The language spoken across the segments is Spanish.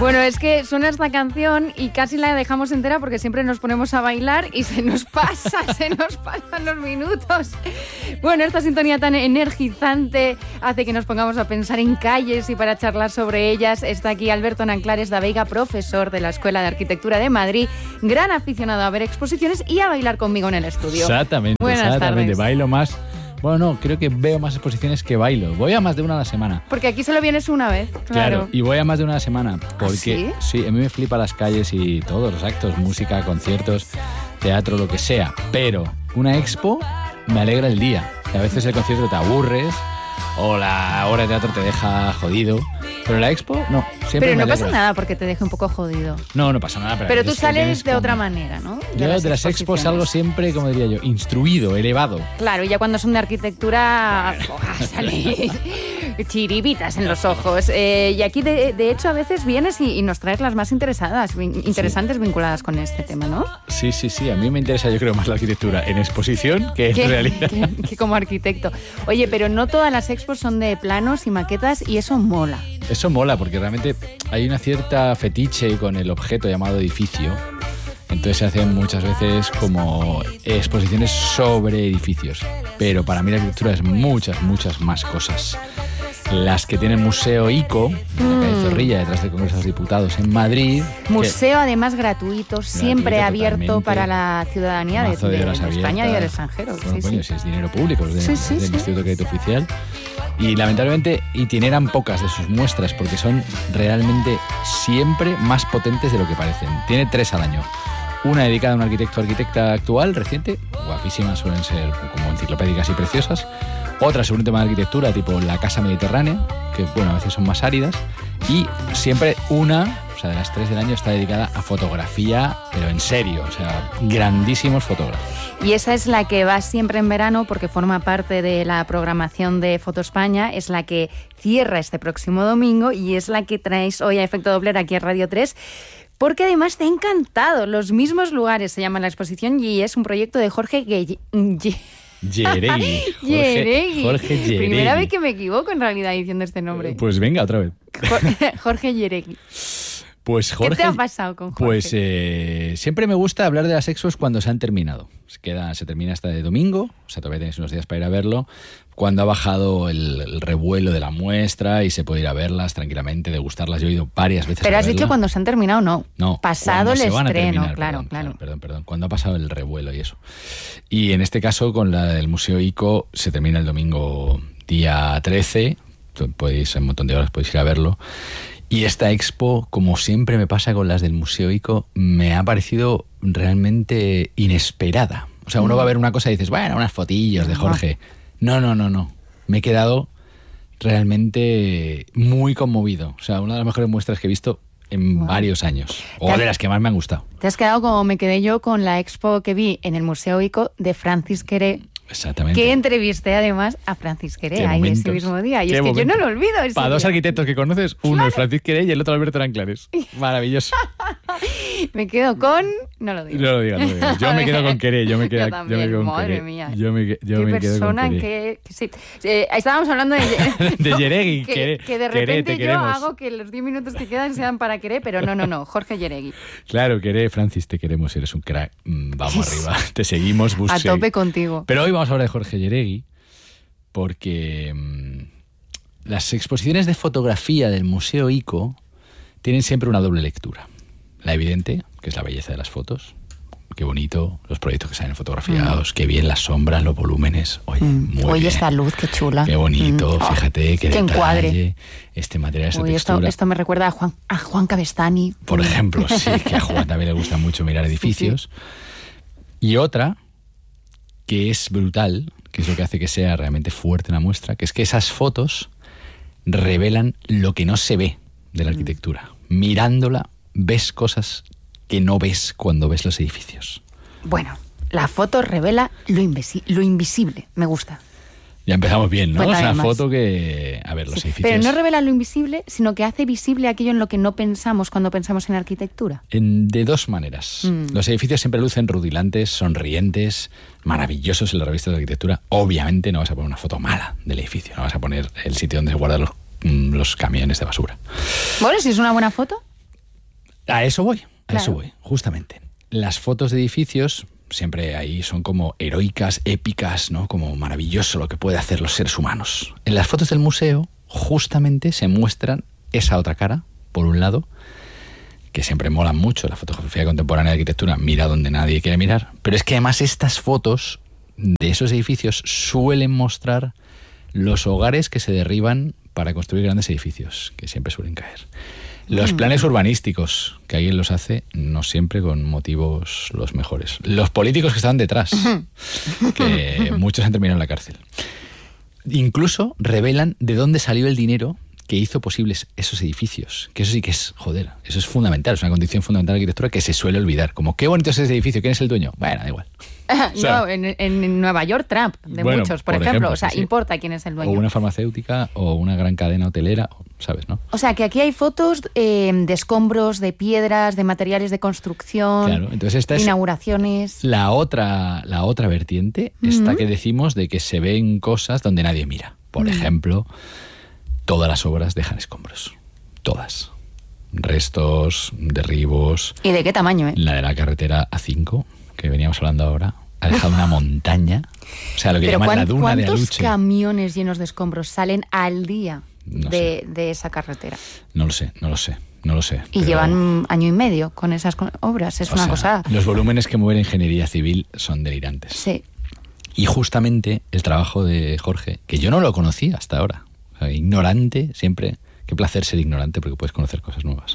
Bueno, es que suena esta canción y casi la dejamos entera porque siempre nos ponemos a bailar y se nos pasan los minutos. Bueno, esta sintonía tan energizante hace que nos pongamos a pensar en calles y para charlar sobre ellas está aquí Alberto Nanclares da Veiga, profesor de la Escuela de Arquitectura de Madrid, gran aficionado a ver exposiciones y a bailar conmigo en el estudio. Exactamente, Buenas tardes. Bailo más. Bueno, no, creo que veo más exposiciones que bailo. Voy a más de una a la semana. Porque aquí solo vienes una vez, claro. Y voy a más de una a la semana. Porque ¿Sí? A mí me flipa las calles y todos los actos, música, conciertos, teatro, lo que sea. Pero una expo me alegra el día. A veces el concierto te aburres o la obra de teatro te deja jodido. Pero la expo, no. Siempre Pero me no alegra. pasa nada porque te deje un poco jodido. No pasa nada. Pero tú es que sales tienes de otra como- manera, ¿no? Yo de las expos salgo siempre, como diría yo, instruido, elevado. Claro, y ya cuando son de arquitectura salen chiribitas en los ojos. Y aquí, de hecho, a veces vienes y nos traes las más interesantes vinculadas con este tema, ¿no? Sí. A mí me interesa, yo creo, más la arquitectura en exposición que en realidad. Que como arquitecto. Oye, pero no todas las expos son de planos y maquetas y eso mola. Eso mola, porque realmente hay una cierta fetiche con el objeto llamado edificio. Entonces se hacen muchas veces como exposiciones sobre edificios. Pero para mí la arquitectura es muchas más cosas. Las que tiene el Museo ICO, en la calle Zorrilla, detrás del Congreso de los Diputados en Madrid. Museo, además, gratuito, siempre abierto totalmente. para la ciudadanía Mazo de horas España y abiertas. del extranjero. Bueno, Sí, coño, sí. si es dinero público, es Sí. del Instituto de Crédito Oficial. Y lamentablemente itineran pocas de sus muestras porque son realmente siempre más potentes de lo que parecen. Tiene 3 al año. Una dedicada a un arquitecto o arquitecta actual, reciente, guapísimas, suelen ser como enciclopédicas y preciosas. Otra sobre un tema de arquitectura, tipo la Casa Mediterránea, que bueno, a veces son más áridas. Y siempre una, o sea, de las 3 del año, está dedicada a fotografía, pero en serio, o sea, grandísimos fotógrafos. Y esa es la que va siempre en verano porque forma parte de la programación de Foto España, es la que cierra este próximo domingo y es la que traéis hoy a Efecto Doppler aquí a Radio 3. Porque además te ha encantado. Los mismos lugares se llama la exposición y es un proyecto de Jorge Yeregui. Jorge Yeregui. Primera vez que me equivoco en realidad diciendo este nombre. Pues venga, otra vez. Jorge Yeregui. Pues Jorge, ¿Qué te ha pasado con Jorge? Pues siempre me gusta hablar de las expos cuando se han terminado. Se termina hasta de domingo, o sea, todavía tenéis unos días para ir a verlo, cuando ha bajado el revuelo de la muestra y se puede ir a verlas tranquilamente, degustarlas. Yo he ido varias veces Pero a has verla. dicho cuando se han terminado, no. No, pasado el cuando se van a estreno, terminar, claro. Perdón. Cuando ha pasado el revuelo y eso. Y en este caso, con la del Museo ICO, se termina el domingo día 13. Podéis, en un montón de horas podéis ir a verlo. Y esta expo, como siempre me pasa con las del Museo ICO, me ha parecido realmente inesperada. O sea, uno va a ver una cosa y dices, bueno, unas fotillos de Jorge. No. Me he quedado realmente muy conmovido. O sea, una de las mejores muestras que he visto en varios años. O de las que más me han gustado. Te has quedado como me quedé yo con la expo que vi en el Museo ICO de Francis Queré. Exactamente. Que entrevisté además a Francis Queré Qué ahí momentos. ese mismo día. Y Qué es que yo momentos. no lo olvido. ese Para dos día. arquitectos que conoces, uno es Francis Queré y el otro Alberto Nanclares. Maravilloso. Me quedo con... No lo digo. No lo digas. Yo me quedo con Queré. Yo me quedo también, con madre Queré. mía. Yo me Qué quedo con persona Queré. que sí. Estábamos hablando de... De Yeregui. que de Queré, repente te yo queremos. hago que los 10 minutos que quedan sean para Queré, pero no. Jorge Yeregui. Claro, Queré, Francis, te queremos. Eres un crack. Vamos arriba. Te seguimos. A tope contigo. Pero hoy vamos a hablar de Jorge Yeregui porque las exposiciones de fotografía del Museo ICO tienen siempre una doble lectura. La evidente, que es la belleza de las fotos. Qué bonito los proyectos que salen fotografiados, qué bien las sombras, los volúmenes. Oye, muy Oye, bien. esta luz, qué chula. Qué bonito, fíjate, qué qué detalle, encuadre. este material, esta Oye, textura. esto me recuerda a Juan Cabestany. Por ejemplo, sí, que a Juan también le gusta mucho mirar edificios. Sí. Y otra, que es brutal, que es lo que hace que sea realmente fuerte la muestra, que es que esas fotos revelan lo que no se ve de la arquitectura. Mirándola, ves cosas que no ves cuando ves los edificios. Bueno, la foto revela lo invisible. Me gusta. Ya empezamos bien, ¿no? Pues Es una además. foto que... A ver, los edificios... Pero no revela lo invisible, sino que hace visible aquello en lo que no pensamos cuando pensamos en arquitectura. De dos maneras. Los edificios siempre lucen rudilantes, sonrientes, maravillosos en las revistas de arquitectura. Obviamente no vas a poner una foto mala del edificio, no vas a poner el sitio donde se guardan los camiones de basura. Bueno, si es una buena foto. A eso voy, Claro. justamente. Las fotos de edificios siempre ahí son como heroicas, épicas, ¿no? Como maravilloso lo que puede hacer los seres humanos. En las fotos del museo justamente se muestran esa otra cara, por un lado, que siempre molan mucho, la fotografía contemporánea de arquitectura mira donde nadie quiere mirar, pero es que además estas fotos de esos edificios suelen mostrar los hogares que se derriban para construir grandes edificios, que siempre suelen caer. Los planes urbanísticos, que alguien los hace, no siempre con motivos los mejores. Los políticos que estaban detrás, que muchos han terminado en la cárcel. Incluso revelan de dónde salió el dinero que hizo posibles esos edificios. Que eso sí que es, joder, eso es fundamental, es una condición fundamental de la arquitectura que se suele olvidar. Como, qué bonito es ese edificio, ¿quién es el dueño? Bueno, da igual. O sea, no, en Nueva York, Trump, de bueno, muchos, por ejemplo. O sea, sí, sí. importa quién es el O dueño. una farmacéutica, o una gran cadena hotelera, ¿sabes, no? O sea, que aquí hay fotos de escombros, de piedras, de materiales de construcción, Claro, entonces esta es inauguraciones. la otra vertiente, esta que decimos de que se ven cosas donde nadie mira. Por ejemplo, todas las obras dejan escombros. Todas. Restos, derribos. ¿Y de qué tamaño, eh? La de la carretera A5, que veníamos hablando ahora, ha dejado una montaña. O sea, lo que Pero llaman la duna de ¿cuántos Aluche. camiones llenos de escombros salen al día No de esa carretera? No lo sé. Y pero- llevan año y medio con esas obras. Es o una sea, cosa... Los volúmenes que mueve la ingeniería civil son delirantes. Sí. Y justamente el trabajo de Jorge, que yo no lo conocía hasta ahora, o sea, ignorante siempre, qué placer ser ignorante porque puedes conocer cosas nuevas.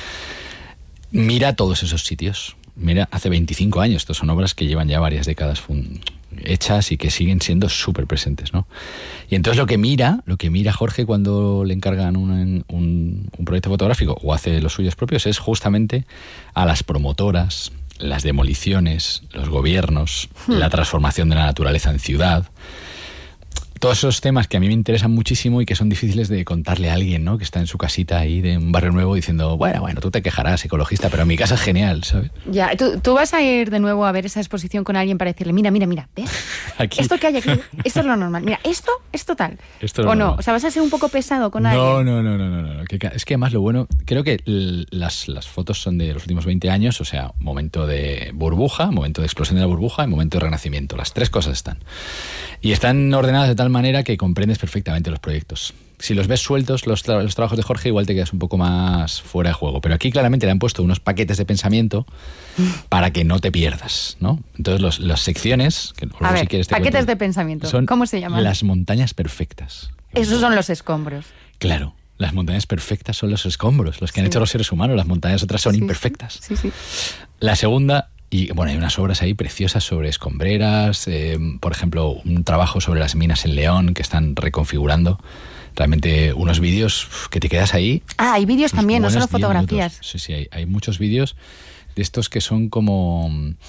Mira todos esos sitios. Mira, hace 25 años, estas son obras que llevan ya varias décadas hechas y que siguen siendo súper presentes, ¿no? Y entonces lo que mira Jorge cuando le encargan un proyecto fotográfico o hace los suyos propios es justamente a las promotoras, las demoliciones, los gobiernos, la transformación de la naturaleza en ciudad. Todos esos temas que a mí me interesan muchísimo y que son difíciles de contarle a alguien, ¿no? Que está en su casita ahí de un barrio nuevo diciendo, bueno, tú te quejarás, ecologista, pero mi casa es genial, ¿sabes? Ya, ¿tú vas a ir de nuevo a ver esa exposición con alguien para decirle, mira, ¿ves? Aquí. Esto que hay aquí, esto es lo normal. Mira, esto tal. Esto es lo ¿O no? normal. O sea, vas a ser un poco pesado con No. alguien. Es que además lo bueno, creo que las fotos son de los últimos 20 años, o sea, momento de burbuja, momento de explosión de la burbuja y momento de renacimiento. Las tres cosas están. Y están ordenadas de tal manera que comprendes perfectamente los proyectos. Si los ves sueltos, los trabajos de Jorge, igual te quedas un poco más fuera de juego. Pero aquí claramente le han puesto unos paquetes de pensamiento para que no te pierdas, ¿no? Entonces las secciones... Que luego, A ver, si quieres, te paquetes cuento, de pensamiento. son ¿Cómo se llaman? Las montañas perfectas. Esos son los escombros. Claro, las montañas perfectas son los escombros, los que han hecho los seres humanos. Las montañas otras son Sí, imperfectas. Sí. La segunda... Y bueno, hay unas obras ahí preciosas sobre escombreras, por ejemplo, un trabajo sobre las minas en León que están reconfigurando. Realmente unos vídeos que te quedas ahí. Ah, hay vídeos también, no buenos solo 10 fotografías. minutos. Sí, hay muchos vídeos de estos que son como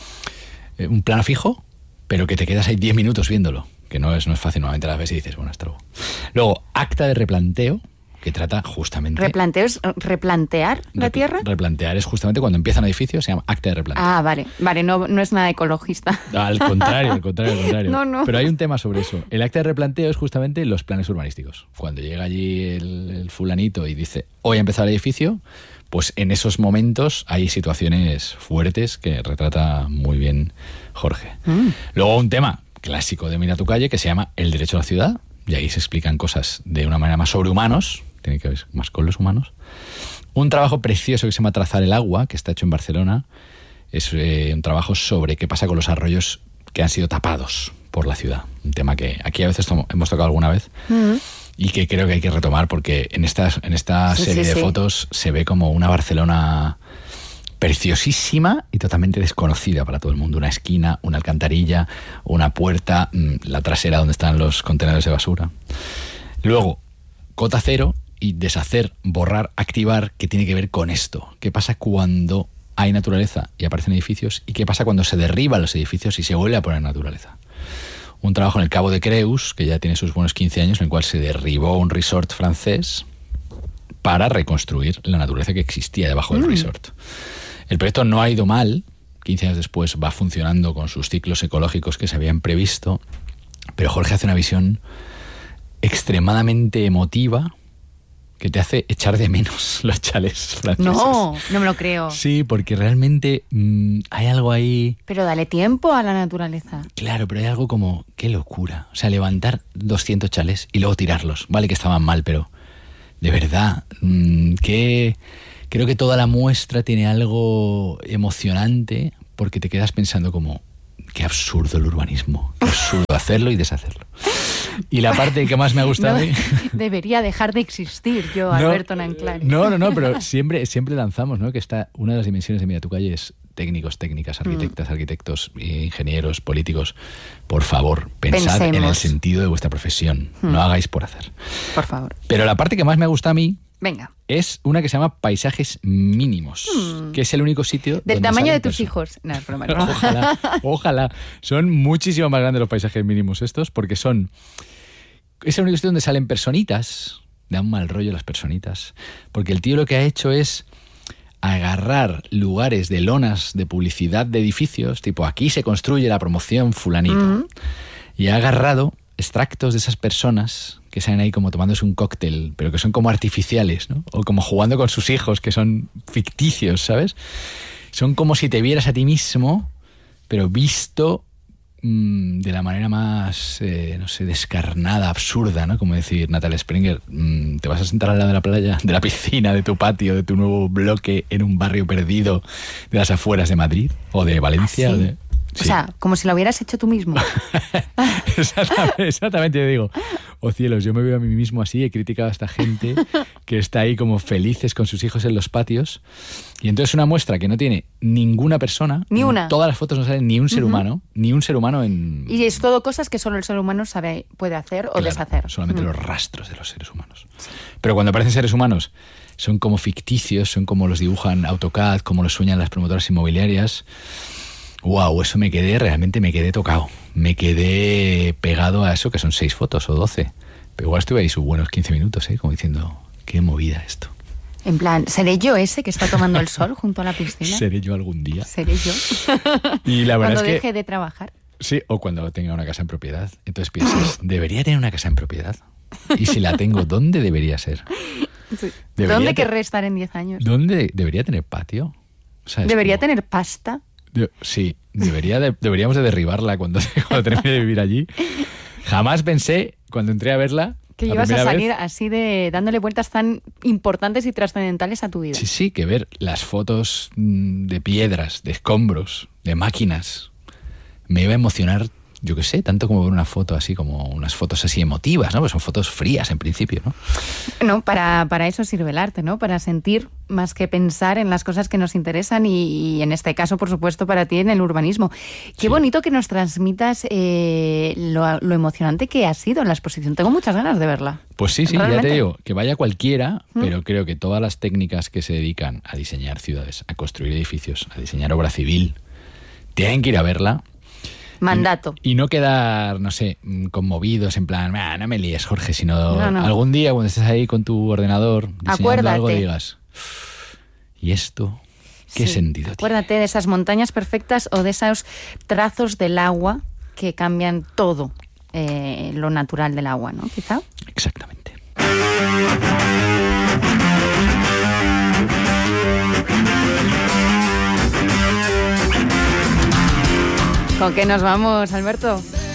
un plano fijo, pero que te quedas ahí 10 minutos viéndolo, que no es fácil. Normalmente a la vez y dices, bueno, hasta luego. Luego, acta de replanteo, que trata justamente... ¿Replanteo es replantear la tierra? Replantear es justamente cuando empieza un edificio, se llama acta de replanteo. Ah, vale, no es nada ecologista. Al contrario. No. Pero hay un tema sobre eso. El acta de replanteo es justamente los planes urbanísticos. Cuando llega allí el fulanito y dice, hoy ha empezado el edificio, pues en esos momentos hay situaciones fuertes que retrata muy bien Jorge. Luego un tema clásico de Mira tu calle que se llama el derecho a la ciudad, y ahí se explican cosas de una manera más sobrehumanos, tiene que ver más con los humanos. Un trabajo precioso que se llama Trazar el agua, que está hecho en Barcelona, es un trabajo sobre qué pasa con los arroyos que han sido tapados por la ciudad. Un tema que aquí a veces hemos tocado alguna vez y que creo que hay que retomar porque en esta serie de fotos se ve como una Barcelona preciosísima y totalmente desconocida para todo el mundo. Una esquina, una alcantarilla, una puerta, la trasera donde están los contenedores de basura. Luego, cota cero y deshacer, borrar, activar, que tiene que ver con esto. ¿Qué pasa cuando hay naturaleza y aparecen edificios? ¿Y qué pasa cuando se derriban los edificios y se vuelve a poner naturaleza? Un trabajo en el Cabo de Creus, que ya tiene sus buenos 15 años, en el cual se derribó un resort francés para reconstruir la naturaleza que existía debajo del resort. El proyecto no ha ido mal, 15 años después va funcionando con sus ciclos ecológicos que se habían previsto, pero Jorge hace una visión extremadamente emotiva que te hace echar de menos los chalés franceses. No me lo creo. Sí, porque realmente hay algo ahí... Pero dale tiempo a la naturaleza. Claro, pero hay algo como, qué locura. O sea, levantar 200 chalés y luego tirarlos. Vale que estaban mal, pero de verdad, creo que toda la muestra tiene algo emocionante, porque te quedas pensando como, qué absurdo el urbanismo, qué absurdo hacerlo y deshacerlo. Y la parte que más me ha gustado... No, debería dejar de existir yo, Alberto Nanclares. No, pero siempre lanzamos, ¿no? Que está una de las dimensiones de Mira tu calle es técnicos, técnicas, arquitectos, ingenieros, políticos. Por favor, pensad Pensemos en el sentido de vuestra profesión. No hagáis por hacer. Por favor. Pero la parte que más me gusta a mí... Venga. Es una que se llama Paisajes Mínimos, que es el único sitio... Del tamaño de tus hijos. No, es broma. Ojalá. Son muchísimo más grandes los paisajes mínimos estos, porque es el único sitio donde salen personitas. Da un mal rollo las personitas. Porque el tío lo que ha hecho es agarrar lugares de lonas de publicidad de edificios, tipo aquí se construye la promoción fulanito. Y ha agarrado extractos de esas personas que salen ahí como tomándose un cóctel, pero que son como artificiales, ¿no? O como jugando con sus hijos, que son ficticios, ¿sabes? Son como si te vieras a ti mismo, pero visto de la manera más, no sé, descarnada, absurda, ¿no? Como decir, Natalia Springer, te vas a sentar al lado de la playa, de la piscina, de tu patio, de tu nuevo bloque en un barrio perdido de las afueras de Madrid o de Valencia. ¿Ah, sí? O de... Sí. O sea, como si lo hubieras hecho tú mismo. Exactamente, yo digo, oh cielos, yo me veo a mí mismo así, he criticado a esta gente que está ahí como felices con sus hijos en los patios, y entonces una muestra que no tiene ninguna persona, ni una. En todas las fotos no sale ni un ser humano, en... Y es todo cosas que solo el ser humano puede hacer o deshacer. Solamente los rastros de los seres humanos. Pero cuando aparecen seres humanos, son como ficticios, son como los dibujan AutoCAD, como los sueñan las promotoras inmobiliarias. Wow, eso me quedé tocado. Me quedé pegado a eso, que son 6 fotos o 12. Pero igual estuve ahí sus buenos 15 minutos, como diciendo, qué movida esto. En plan, ¿seré yo ese que está tomando el sol junto a la piscina? ¿Seré yo algún día? ¿Seré yo? Y la verdad cuando es que, deje de trabajar. Sí, o cuando tenga una casa en propiedad. Entonces piensas, ¿debería tener una casa en propiedad? Y si la tengo, ¿dónde debería ser? Sí. ¿Dónde querré estar en 10 años? ¿Dónde debería tener patio? ¿Sabes? ¿Debería tener pasta? Sí, deberíamos de derribarla cuando termine de vivir allí. Jamás pensé, cuando entré a verla, que ibas a salir así de dándole vueltas tan importantes y trascendentales a tu vida. Sí, que ver las fotos de piedras, de escombros, de máquinas, me iba a emocionar, yo qué sé, tanto como ver una foto así, como unas fotos así emotivas, ¿no? Pues son fotos frías en principio, ¿no? No, para eso sirve el arte, ¿no? Para sentir más que pensar en las cosas que nos interesan y en este caso, por supuesto, para ti en el urbanismo. Qué bonito que nos transmitas lo emocionante que ha sido en la exposición. Tengo muchas ganas de verla. Pues sí, ¿realmente? Ya te digo, que vaya cualquiera, pero creo que todas las técnicas que se dedican a diseñar ciudades, a construir edificios, a diseñar obra civil, tienen que ir a verla. Mandato. Y no quedar, no sé, conmovidos en plan, no me líes, Jorge, sino algún día cuando estés ahí con tu ordenador diseñando algo digas, ¿y esto qué sentido tiene? Acuérdate de esas montañas perfectas o de esos trazos del agua que cambian todo lo natural del agua, ¿no? Quizá. Exactamente. ¿Con qué nos vamos, Alberto?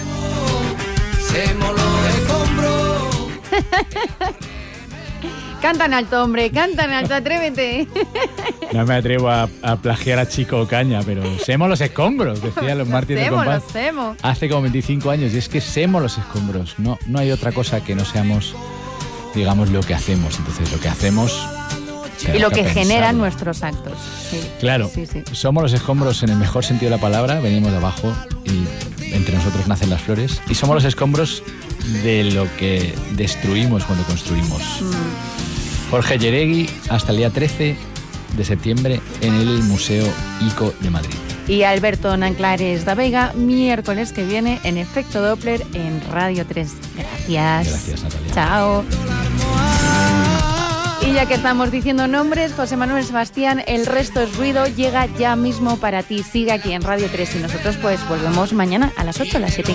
Canta en alto, hombre, canta en alto, atrévete. No me atrevo a plagiar a Chico Caña, pero semos los escombros, decían los mártires del compás. Hace como 25 años, y es que semos los escombros. No hay otra cosa que no seamos, digamos, lo que hacemos. Entonces, lo que hacemos... Y lo que generan nuestros actos. Sí. Claro, sí. Somos los escombros en el mejor sentido de la palabra, venimos de abajo y entre nosotros nacen las flores. Y somos los escombros de lo que destruimos cuando construimos. Jorge Yeregui, hasta el día 13 de septiembre en el Museo ICO de Madrid. Y Alberto Nanclares da Vega, miércoles que viene en Efecto Doppler en Radio 3. Gracias. Gracias, Natalia. Chao. Y ya que estamos diciendo nombres, José Manuel Sebastián, El resto es ruido, llega ya mismo para ti. Sigue aquí en Radio 3 y nosotros pues volvemos mañana a las 8, a las 7.